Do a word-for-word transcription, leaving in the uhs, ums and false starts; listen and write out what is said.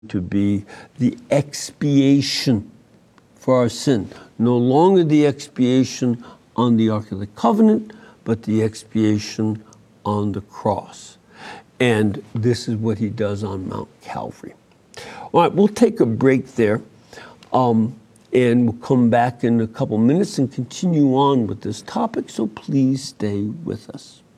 to be the expiation for our sin. No longer the expiation on the Ark of the Covenant, but the expiation on the cross. And this is what he does on Mount Calvary. All right, we'll take a break there. Um, and we'll come back in a couple minutes and continue on with this topic, so please stay with us.